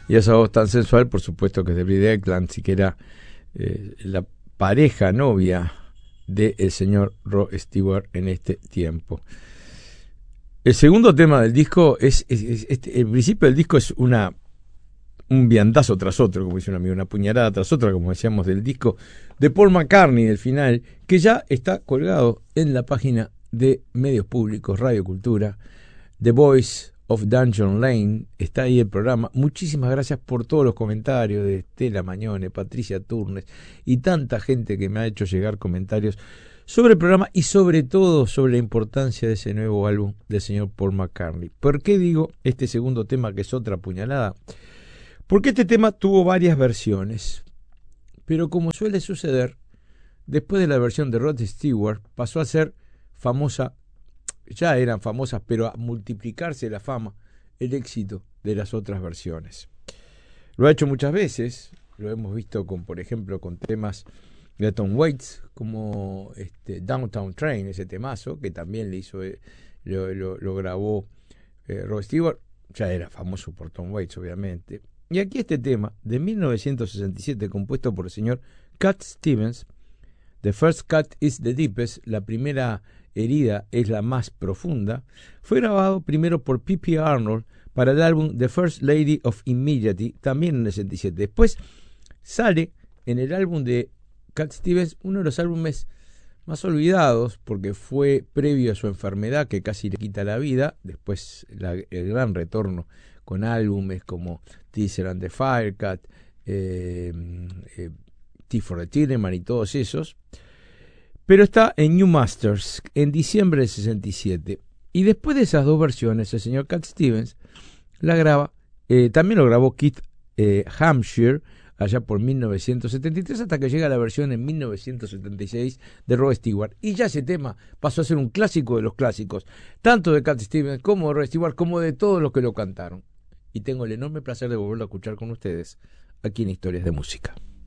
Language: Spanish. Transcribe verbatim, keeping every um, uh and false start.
y esa voz tan sensual, por supuesto que es de Billy Eckland, sí que era eh, la pareja novia del señor Rod Stewart en este tiempo. El segundo tema del disco es, es, es este, el principio del disco es una un viandazo tras otro, como dice un amigo, una puñalada tras otra, como decíamos, del disco de Paul McCartney del final, que ya está colgado en la página de Medios Públicos, Radio Cultura, The Voice of Dungeon Lane, está ahí el programa. Muchísimas gracias por todos los comentarios de Estela Mañone, Patricia Turnes y tanta gente que me ha hecho llegar comentarios sobre el programa y sobre todo sobre la importancia de ese nuevo álbum del señor Paul McCartney. ¿Por qué digo este segundo tema, que es otra puñalada? Porque este tema tuvo varias versiones, pero como suele suceder, después de la versión de Rod Stewart pasó a ser famosa, ya eran famosas, pero a multiplicarse la fama, el éxito de las otras versiones. Lo ha hecho muchas veces, lo hemos visto con, por ejemplo, con temas de Tom Waits, como este Downtown Train, ese temazo, que también le hizo, eh, lo, lo, lo grabó eh, Rod Stewart, ya era famoso por Tom Waits, obviamente. Y aquí este tema, de mil novecientos sesenta y siete, compuesto por el señor Cat Stevens, The First Cut is the Deepest, la primera herida es la más profunda, fue grabado primero por P P Arnold para el álbum The First Lady of Immediately, también en el sesenta y siete. Después sale en el álbum de Cat Stevens, uno de los álbumes más olvidados, porque fue previo a su enfermedad que casi le quita la vida. Después la, el gran retorno con álbumes como Teaser and the Firecat, eh, eh, T for the Tilleman y todos esos. Pero está en New Masters en diciembre del sesenta y siete. Y después de esas dos versiones, el señor Cat Stevens la graba, eh, también lo grabó Keith eh, Hampshire allá por mil novecientos setenta y tres, hasta que llega la versión en mil novecientos setenta y seis de Rod Stewart. Y ya ese tema pasó a ser un clásico de los clásicos, tanto de Cat Stevens como de Rod Stewart, como de todos los que lo cantaron. Y tengo el enorme placer de volverlo a escuchar con ustedes aquí en Historias de Música.